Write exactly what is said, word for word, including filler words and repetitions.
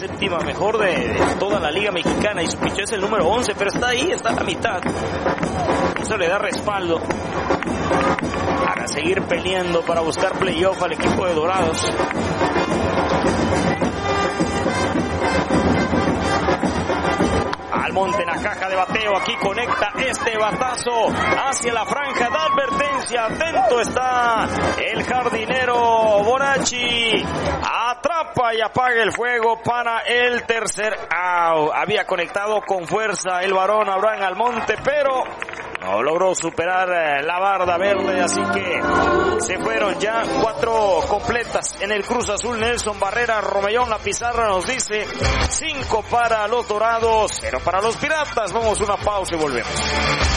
séptima mejor de, de toda la Liga Mexicana y su picheo es el número once, pero está ahí, está a la mitad. Eso le da respaldo para seguir peleando, para buscar playoff al equipo de Dorados. Almonte en la caja de bateo, aquí conecta este batazo hacia la franja de advertencia. Atento está el jardinero Bonachi. Atrapa y apaga el fuego para el tercer out. Había conectado con fuerza el varón Abraham Almonte, pero no logró superar la barda verde, así que se fueron ya cuatro completas en el Cruz Azul. Nelson Barrera Romellón, la pizarra nos dice cinco para los Dorados, cero para los Piratas. Vamos a una pausa y volvemos.